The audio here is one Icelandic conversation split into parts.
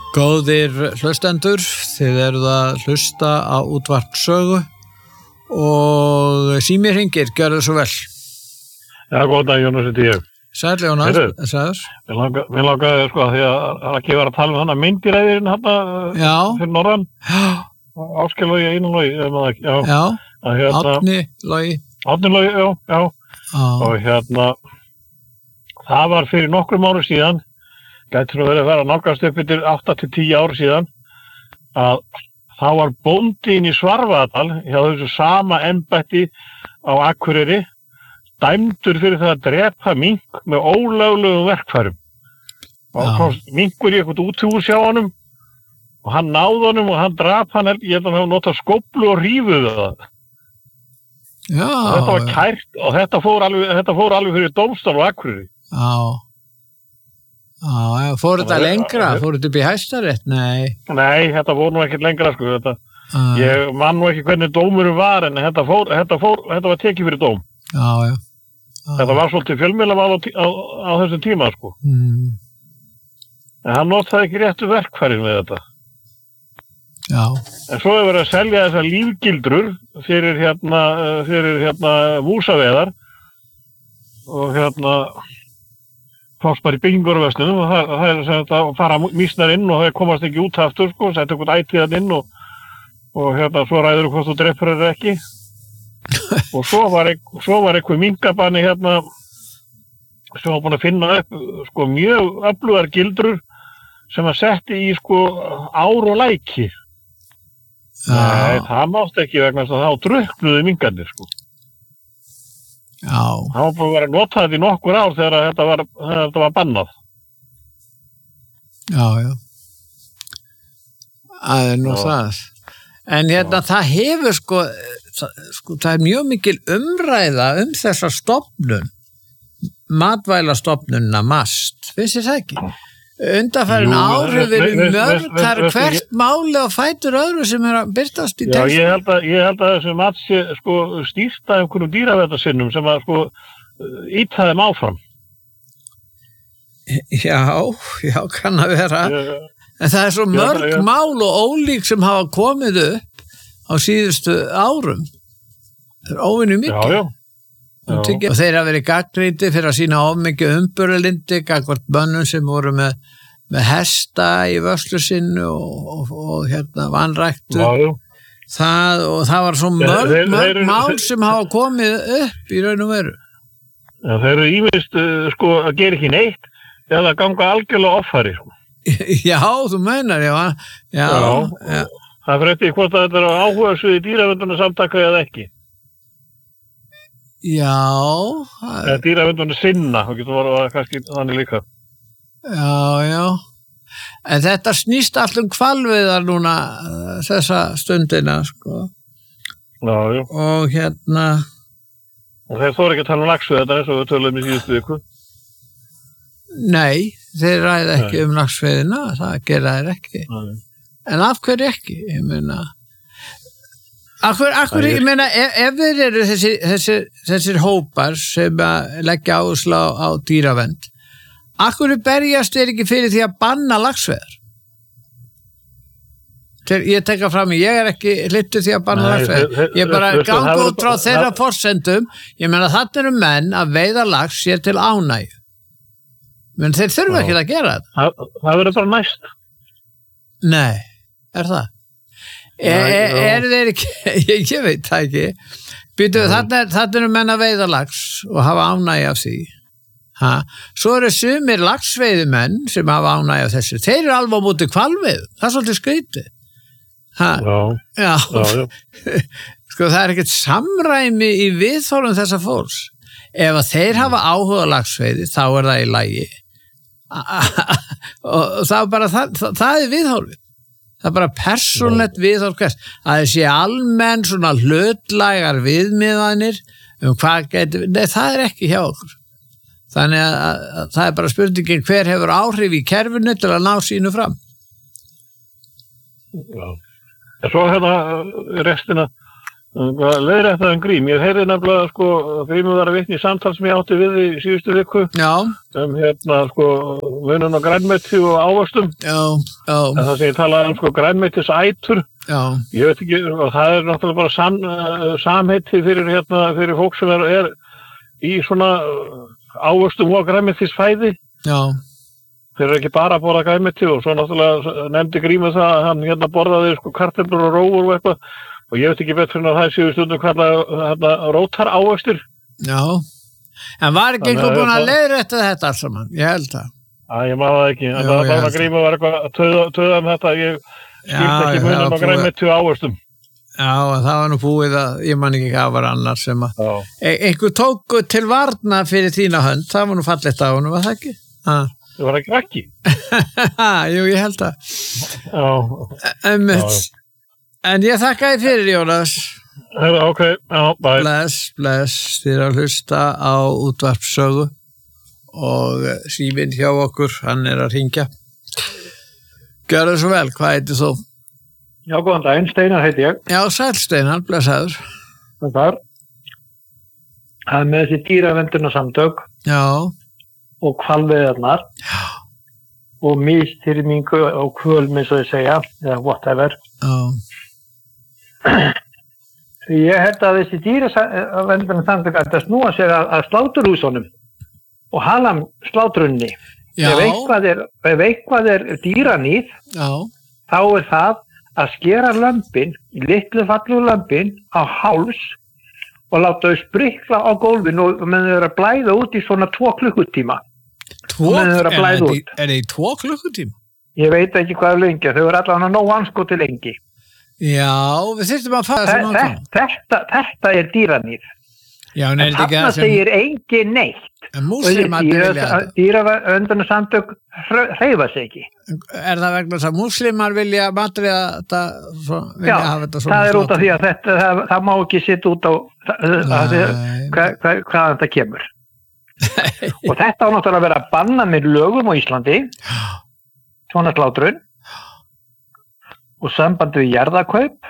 Góðir hlustendur, þið eruð að hlusta á útvarp Sögu og sími hringir, gjörðu svo vel. Já, góðan dag, Jónas, þetta ég. Sæll, Jónas, sæður. Mér langaði, sko, því að ekki var að tala um hana myndiræðirinn hana fyrir norðan. Já. Áskil Logi, Einar Logi, já. Já, Árni Logi. Árni Logi, já. Og það var fyrir nokkrum árum síðan, gæti nú verið að vera nálgast upp yfir 8 til 10 ár síðan, að þá var bóndinn í Svarfaðardal hjá þessu sama embætti á Akureyri dæmdur fyrir það að drepa mink með ólöglegum verkfærum. Og komst minkur í eitthvað útihús hjá honum og hann náði honum og hann drap hann, ég held að hann hafa notað skóflu og rífuðu það. Já. Og þetta var kært og þetta fór alveg fyrir dómstól á Akureyri. Já, fór þetta lengra? Fór þetta upp í Hæstarétt? Nei, þetta fór nú ekkert lengra, sko. Ég man nú ekki hvernig dómurum var, en þetta var tekið fyrir dóm. Já. Þetta var svolítið fjölmiðlamál á þessum tíma, sko. En hann notaði ekki réttu verkfærin við þetta. Já. En svo hefur verið að selja þessar lífgildrur fyrir músaveðar og fást bara í byggingarverslunum og það er sem þetta að fara mísnar inn og það komast ekki út aftur, sko, setja einhvern ætíðan inn og svo ræður hvort þú drepur eða ekki. Og svo var einhver minkabanni sem var búin að finna upp, sko, mjög öflugar gildrur sem að setti í, sko, ár og læki. Nei, það mátti ekki vegna þess að þá drukknuðu minkarnir, sko. Já. Það var búin að vera notað í nokkur ár þegar þetta var bannað. Já. Það er nú það. En það hefur, sko, það er mjög mikil umræða þessa stofnun, matvælastofnunna MAST, finnst þér það ekki? Undanfarin ár hefur verið mörg, það er hvert máli og fætur öðru sem er að birtast í textum. Já, ég held að þessu mat sé, sko, stýrt af einhverjum dýraverðarsinnum sem að, sko, ýta þeim áfram. Já, kann að vera. En það er svo mörg mál og ólík sem hafa komið upp á síðustu árum. Það er óvinni mikið. Já. Og þeir hafa verið gagnrýndi fyrir að sýna of mikið umburðarlyndi gagnvart bönnum sem voru með hesta í vörslu sinni og vanræktu. Og það var svo mörg mál sem hafa komið upp í raun og veru. Já, þeir eru ýmist, sko, að gera ekki neitt eða ganga algjörlega offari, sko. Já, þú meinar, já. Það fyrir eftir hvort að þetta er áhugasviði dýraverndarsamtaka eða ekki. Já. Dýraverndarnir sinna, það getur verið kannski þannig líka. Já. En þetta snýst allt hvalveiðar núna þessa stundina, sko. Já. Og Og þeir þóra ekki að tala um laxveiðar eins og við tölum í síðustu viku. Nei, þeir ræða ekki um laxveiðina, það gera þeir ekki. Nei. En af hverju ekki, ég meina... ég meina, ef þeir eru þessir hópar sem leggja áherslu á dýravernd, af hverju berjast þeir ekki fyrir því að banna laxveiðar? Ég teka fram ég er ekki hlyttur því að banna laxveiðar. Ég bara ganga út frá þeirra forsendum. Ég meina, þarna eru menn að veiða lax sér til ánægju. Men þeir þurfa ekki að gera þetta. Það verður bara næst. Nei, er það? Er þeir ekki, ég veit það ekki, þarna eru menn að veiða lax og hafa ánægju af því. Svo eru sumir laxveiðumenn sem hafa ánægju af þessu. Þeir eru alveg á móti hvalveiðum, það er svolítið skrítið. Já. Sko, það er ekkert samræmi í viðhorfum þessa fólks. Ef að þeir hafa áhuga laxveiði, þá er það í lagi. Og það er bara, það er viðhorfið. Það er bara persónlegt viðhorf hvers. Að þessi almenn svona hlutlægar viðmiðanir hvað getur, nei, það er ekki hjá okkur. Þannig að það er bara spurningin hver hefur áhrif í kerfinu til að ná sínu fram. Já. En svo restina Leiðréttaðum Grím, ég heyrði nefnilega sko, Grímur var að vitna í samtal sem ég átti við í síðustu viku munun á grænmeti og ávöxtum en það sem ég talaði sko grænmetisætur ég veit ekki, og það náttúrulega bara samheiti fyrir fólk sem er í svona ávöxtum og grænmetisfæði þeir ekki bara að borða grænmeti og svo náttúrulega nefndi Grímur það að hann borðaði sko kartöflur og rófur og eitthvað og ég veit ekki betur en að það séu stundum kallað rótar ávöxtir. Já, en var ekki einhver búin að leiðrétta þetta alls saman? Ég held það. Ég maður það ekki, en það var bara Grímur var eitthvað að töða þetta, ég skilti ekki munum á grænmeti ávöxtum. Já, það var nú búið að, ég man ekki hvað var annars sem að, einhver tók til varna fyrir þína hönd, það var nú fallegt á honum, var það ekki? Það var ekki ekki. Jú, ég held það. En ég þakka þér fyrir, Jónas. Ok, bye. Bless, þér að hlusta á útvarpssögu og síminn hjá okkur, hann er að hringja. Gjörðu svo vel, hvað heitir þú? Já, góðan daginn, Steinar heiti ég. Já, sæl Steinar, blessaður. Það er með þessi dýraverndarsamtök og hvalveiðarnar og misþyrmingu og kvölm eins og ég segja, eða whatever. Ég held að þessi dýraverndarsamtök að snúa sér að sláturhúsunum og halam slátrunni. Ef eitthvað er dýranýð, þá er það að skera lömbin, litlu fallu lömbin á háls og láta þau sprikla á gólfinu og menn þau eru að blæða út í svona 2 klukkutíma. Er það í 2 klukkutíma? Ég veit ekki hvað er lengi, þau eru allavega nóg anskoti lengi. Já, við þurftum að fara sem ákvæm. Þetta er dýranýð. Já, en þarna segir engin neitt. En múslimar vilja dýraverndarsamtök hreyfa sig ekki. Er það vegna þess að múslimar vilja matriða þetta hafa þetta svona? Það er út af því að það má ekki sitta út á hvað þetta kemur. Og þetta á náttúrulega að vera að banna með lögum á Íslandi, svona slátrun og sambandi við jarðakaup.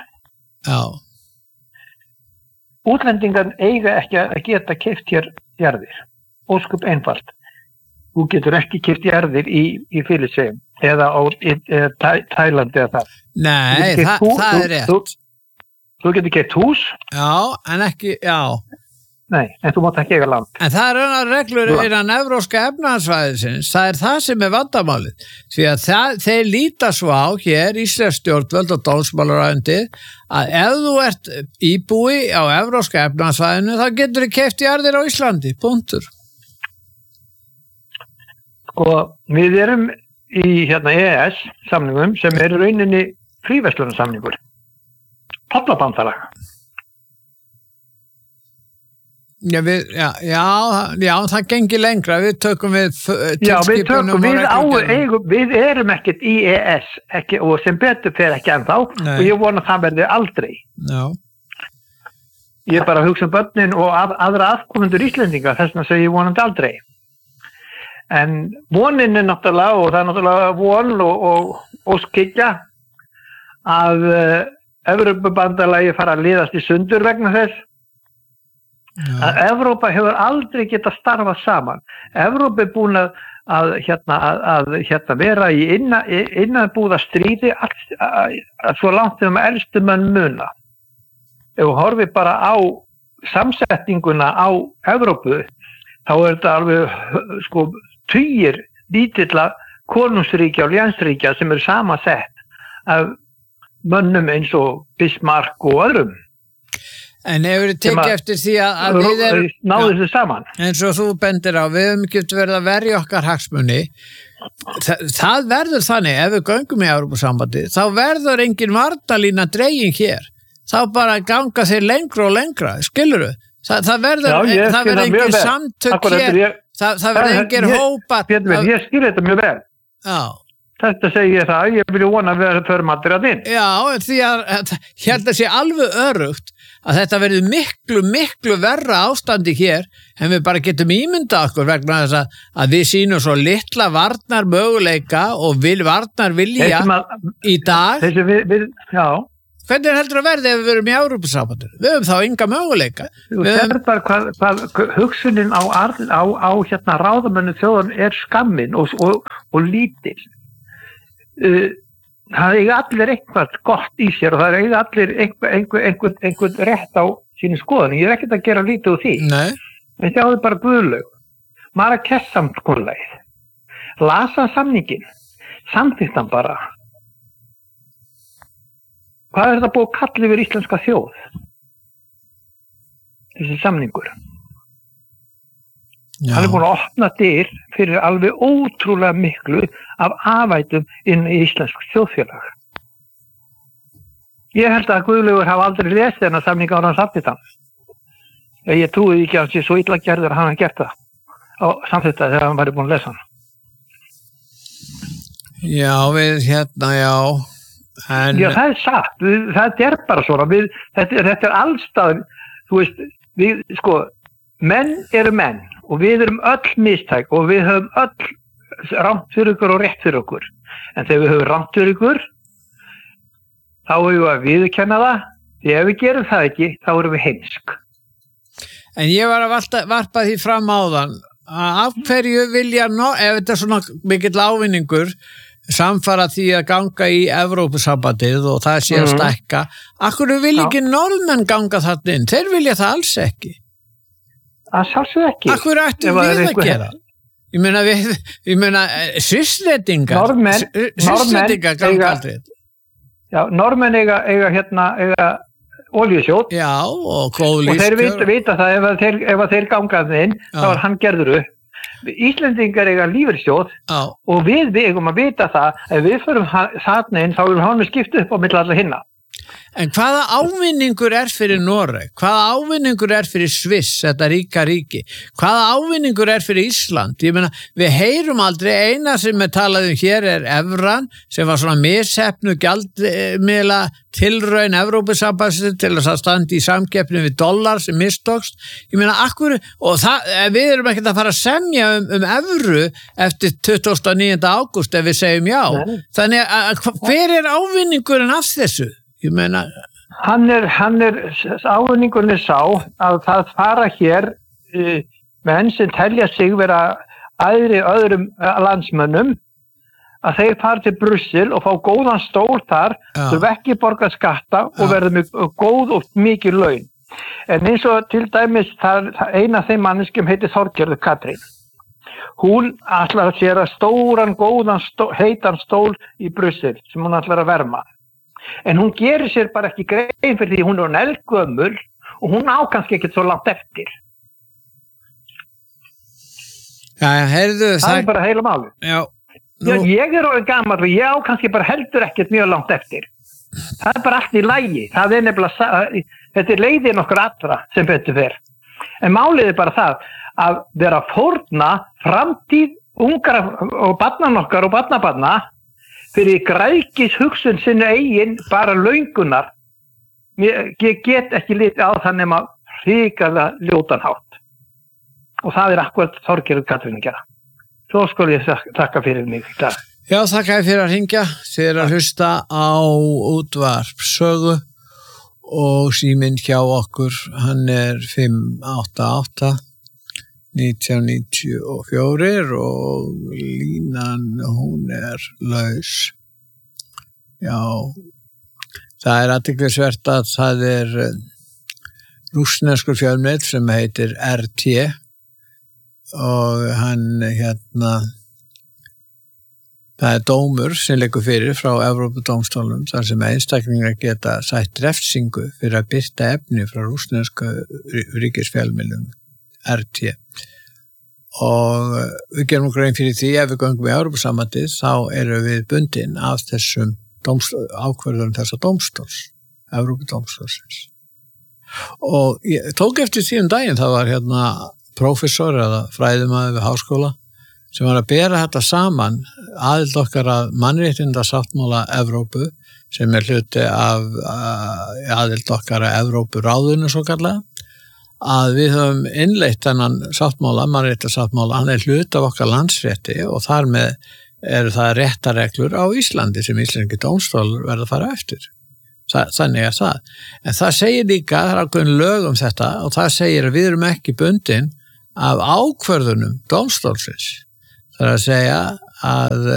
Útlendingar eiga ekki að geta keypt hér jarðir. Ósköp einfalt. Þú getur ekki keypt jarðir í Filippseyjum eða Tælandi eða það. Nei, það er rétt. Þú getur keypt hús. Já, en ekki, Nei, en þú mátt ekki eiga land. En það er raunar reglur innan evrópska efnahagssvæðisins, það er það sem er vandamálið. Því að þeir líta svo á hér, íslensk stjórnvöld og dómsmálaráðuneytið, að ef þú ert íbúi á evrópska efnahagssvæðinu, þá getur þið keypt jarðir á Íslandi, punktur. Sko, við erum í EES samningum sem er rauninni fríverslunarsamningur. Tollabandalag. Já, það gengir lengra, við tökum við við erum ekkert í EES og sem betur fer ekki ennþá og ég vona það verði aldrei. Ég er bara að hugsa börnin og aðra afkomendur Íslendinga, þess vegna segi ég vonandi aldrei. En vonin er náttúrulega, og það er náttúrulega von og óskhyggja að Evrópubandalagi fara að liðast í sundur vegna þess að Evrópa hefur aldrei getað starfað saman. Evrópa er búin að vera í innanbúða stríði svo langt þegar elstu menn muna. Ef við horfum bara á samsetninguna á Evrópu, þá er þetta alveg tugir lítilla konungsríkja og lénsríkja sem eru samansett af mönnum eins og Bismarck og öðrum. En hefur þið tekið eftir því að við náðu þessu saman. Eins og þú bendir á, við höfum ekki verið að verja okkar hagsmuni. Það verður þannig, ef við göngum í Evrópusambandi, þá verður engin varnarlína dregin hér. Þá bara ganga þeir lengra og lengra, skilurðu? Það verður engin samtök hér, það verður engin hópar. Ég skil þetta mjög vel. Já. Þetta segir ég það, ég vil vona að vera förmatur að þinn. Já, því að ég held að sé alveg örugt að þetta verður miklu verra ástandi hér en við bara getum ímyndað okkur vegna þess að við sýnum svo litla varnar möguleika og varnar vilja í dag. hvernig heldur að verði ef við verum í Evrópusambandinu? Við höfum þá enga möguleika. Þú sér bara hvað hugsunin á hérna ráðamönnum þjóðan skammin og lítil. Það eiga allir eitthvað gott í sér og það eiga allir einhvern rétt á sínu skoðan. Ég ekkert að gera lítið úr því. Nei. En sjáðu bara Guðlaug. Marrakesh-samkomulagið. Lasa samningin. Samþykkti hann bara. Hvað þetta búið að kalla yfir íslenska þjóð? Þessi samningur. Já. Hann búin að opna dyr fyrir alveg ótrúlega miklu af afætum inn í íslensk þjóðfélag. Ég held að Guðlaugur hafa aldrei lesið þennan samning á hann samþykkt hann. Ég trúi ekki að hann sé svo illa gerður að hann hafi gert það á samþykkt þegar hann væri búin að lesa hann. Já, við hérna, já. Já, það satt. Það bara svona. Þetta allstaðar, þú veist, við, sko, menn eru menn og við erum öll mistæk og við höfum öll rangt fyrir okkur og rétt fyrir okkur. En þegar við höfum rangt fyrir okkur, þá höfum við að viðurkenna það. Því ef við gerum það ekki, þá erum við heimsk. En ég var að varpa því fram áðan að af hverju vilja, ef þetta svona mikill ávinningur, samfara því að ganga í Evrópusambandið og það sé að stækka, akkur vil ekki Norðmenn ganga þarna inn? Þeir vilja það alls ekki. Það sjálfsög ekki. Akkur ættum við að gera? Ég meina Svisslendingar ganga aldrei. Já, Norðmenn eiga olíusjót. Já, og kólískjör. Og þeir vita það ef þeir gangaði inn, þá hann gerður upp. Íslendingar eiga lífeyrissjóð og við eigum að vita það ef við förum þarna inn þá erum hann skipt upp á milli alla hinna. En hvaða ávinningur fyrir Noreg? Hvaða ávinningur fyrir Sviss, þetta ríka ríki? Hvaða ávinningur fyrir Ísland? Ég meina, við heyrum aldrei, eina sem við talaðum hér evran, sem var svona misheppnu gjaldmiðla tilraun Evrópusambandsins til að standa í samkeppni við dollar sem mistókst. Ég meina, og við erum ekkert að fara að semja um evru eftir 29. ágúst ef við segjum já. Þannig að hver ávinningurinn af þessu? Ég meina, ávinningurinn sá að það fara hér menn sem telja sig vera öðrum landsmönnum að þeir fara til Brussel og fá góðan stól þar, þurfa ekki borga skatta og verða með góð og mikið laun. En eins og til dæmis eina af þeim manneskjum heitir Þorgerður Katrín. Hún ætlar að sér að stóran, góðan, heitan stól í Brussel sem hún ætlar að verma. En hún gerir sér bara ekki grein fyrir því hún eldgömul og hún á kannski ekkert svo langt eftir. Já, heyrðu, það bara heila máli. Já. Ég orðinn gamall og ég á kannski bara heldur ekkert mjög langt eftir. Það bara allt í lagi. Það nefnilega, þetta leiðin okkur allra sem betur fer. En málið bara það að vera fórna framtíð ungar og barnan okkar og barnabarna fyrir græðgis hugsun sinni eigin bara löngunar. Ég get ekki litið á það nema hrikalega ljótan hátt. Og það akkurat Þorgerður Katrín að gera. Svo skal ég þakka fyrir mig í dag. Já, þakka fyrir að hringja. Þið að hlusta á útvarp Sögu og síminn hjá okkur, hann 588 1994 og línan hún laus. Já, það athyglisvert að það rússneskur fjölmiðill sem heitir RT og hann það dómur sem liggur fyrir frá Evrópudómstólnum þar sem einstaklingar geta sætt refsingu fyrir að birta efni frá rússnesku ríkisfjölmiðlum RT. Og við gerum grein fyrir því ef við göngum í Evrópusambandið þá erum við bundin af þessum ákvörðunum þessa dómstóls, Evrópudómstólsins. Og ég tók eftir því daginn, það var prófessor eða fræðimaður við háskóla sem var að bera þetta saman aðild okkar að mannréttindasáttmála Evrópu sem hluti af aðild okkar að Evrópuráðinu svo kallega, að við höfum innleitt þennan sáttmála, mannréttindasáttmála, hann hluti af okkar landsrétti og þar með það réttareglur á Íslandi sem íslenski dómstól verða að fara eftir. þannig það. En það segir líka, það ákveðin lög þetta og það segir að við erum ekki bundin af ákvörðunum dómstólsins. Það að segja að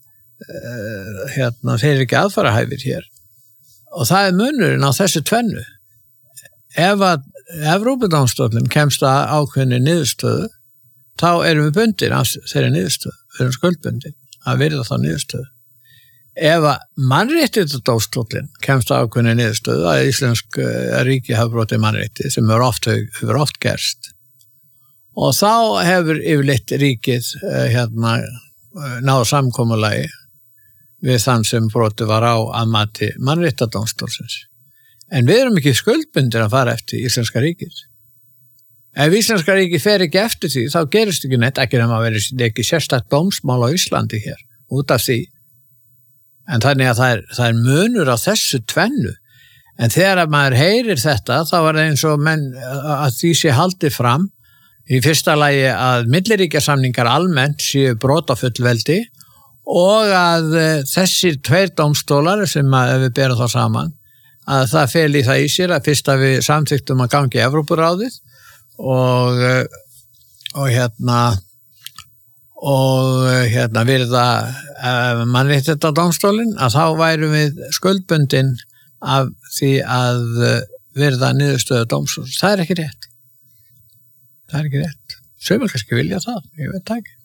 þeir ekki aðfarahæfir hér og það munurinn á þessu tvennu. Ef að Evrópudómstóllinn kemst að ákveðinni niðurstöðu þá erum við bundin af þeirri niðurstöðu, við erum skuldbundin að virða þá niðurstöðu. Ef að mannréttindadómstóllinn kemst að ákveðinni niðurstöðu að íslensk ríki hafa brotið mannrétti sem hefur oft gerst og þá hefur yfirleitt ríkið náð samkomulagi við þann sem brotið var á að mati mannréttindadómstólsins. En við erum ekki skuldbundir að fara eftir íslenska ríkið. Ef íslenska ríkið fer ekki eftir því, þá gerist ekki neitt, ekki nema að vera ekki sérstakt dómsmál á Íslandi hér, út af því. En þannig að það er munur á þessu tvennu. En þegar maður heyrir þetta, þá er það eins og menn að því sé haldið fram, í fyrsta lagi að milliríkjasamningar almennt séu brot á fullveldi og að þessir tveir dómstólar sem við berum þá saman, að það fel í það í sér að fyrst að við samþyktum að gangi í Evrópuráðið og virða mannréttindadómstólinn að þá værum við skuldbundin af því að virða niðurstöðu dómstóls. Það er ekki rétt. Sumir kannski vilja það, ég veit það ekki.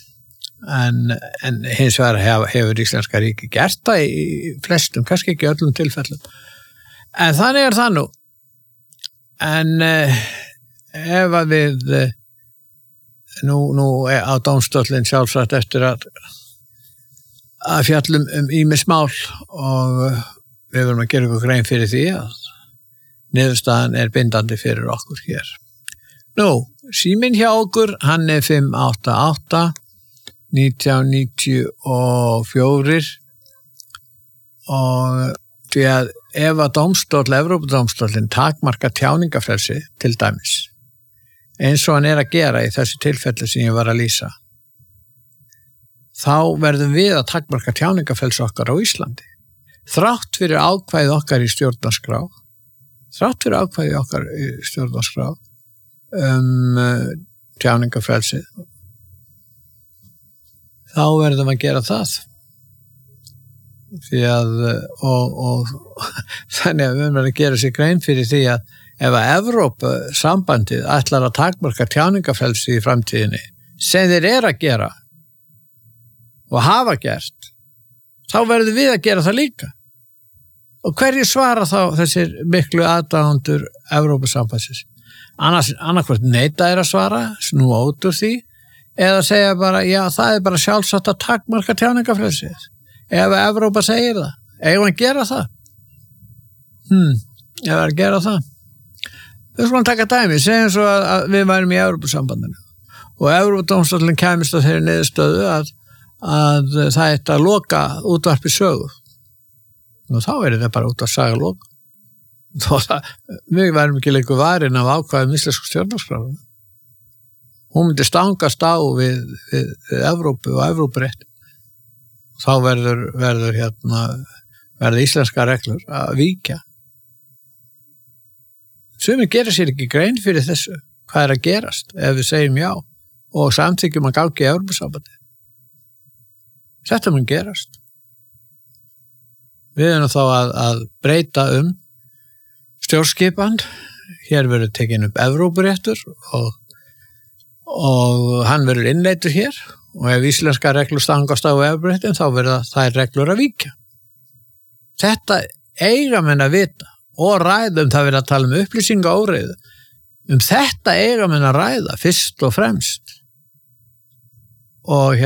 En hins vegar hefur íslenska ríki gert það í flestum, kannski ekki öllum tilfellum. En þannig er það nú. En ef að við nú á dómstóllinn sjálfsagt eftir að fjallum ýmis mál og við verum að gera okkur grein fyrir því að niðurstaðan er bindandi fyrir okkur hér. Nú, síminn hjá okkur, hann er 588-1994 og því að ef að Evrópudómstóllinn takmarka tjáningafrelsi til dæmis, eins og hann er að gera í þessu tilfelli sem ég var að lýsa, þá verðum við að takmarka tjáningafrelsi okkar á Íslandi. Þrátt fyrir ákvæði okkar í stjórnarskrá, tjáningafrelsi, þá verðum að gera það. Því að og þannig að við verðum að gera sér grein fyrir því að ef að Evrópusambandið ætlar að takmarka tjáningafrelsi í framtíðinni sem þeir að gera og hafa gert, þá verðum við að gera það líka. Og hverju svara þá þessir miklu aðdáendur Evrópusambandsins? Annarkvort neita að svara, snúa út úr því, eða segja bara, já, það er bara sjálfsagt að takmarka tjáningafrelsið. Ef Evrópa segir það, eigum að gera það? Ef að gera það. Við skulum taka dæmi, segjum svo að við værum í Evrópusambandinu og Evrópudómstóllinn kæmist að þeirri niðurstöðu að það ætti að loka útvarpi sögu. Og þá það bara út að saga loka. Við værum ekki lengur varin af ákvæðum íslensku stjórnarskrána. Hún myndi stangast á við Evrópu og Evrópurétt. Þá verður íslenska reglur að víkja. Sumir gera sér ekki grein fyrir þessu, hvað að gerast ef við segjum já og samþykjum að gangi í Evrópusambandið. Þetta mun gerast. Við erum þá að breyta stjórnskipan. Hér verður tekin upp Evrópuréttur og hann verður innleiddur hér og ef íslenska reglur stangast á Evrópuréttin þá verður þær reglur að víkja. Þetta eiga menn að vita og ræða það verður að tala upplýsingaóreiðu. Þetta eiga menn að ræða fyrst og fremst. Og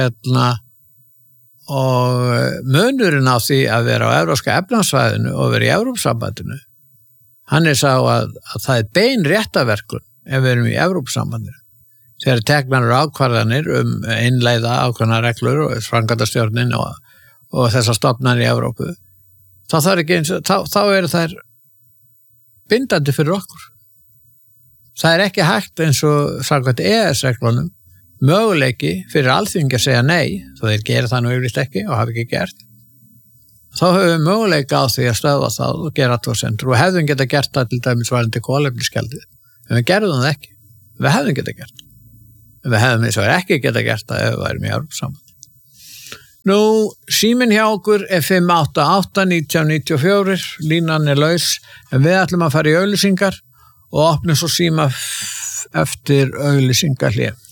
munurinn á því að vera á Evrópska efnahagssvæðinu og vera í Evrópusambandinu, hann sá að það bein réttaverkun ef við erum í Evrópusambandinu. Þegar teknar ákvarðanir innleiða ákveðnar reglur og framkvæmdastjórnin og þessar stofnanir í Evrópu, þá eru þær bindandi fyrir okkur. Það ekki hægt eins og samkvæmt EES-reglunum möguleiki fyrir alþingi að segja nei, þó þeir gera það nú yfirleitt ekki og hafa ekki gert. þá höfum við möguleika á því að stöðva það og gera athugasemdir og hefðum geta gert það til dæmis varðandi kolefnisgjaldið. En við gerðum það ekki. Við hefðum geta gert það. En við hefðum eins og ekki geta gert það ef við værum í Evrópusambandinu. Nú, síminn hjá okkur er 588-1994, línan er laus, en við ætlum að fara í auglýsingar og opnum svo síma eftir auglýsingarhlé.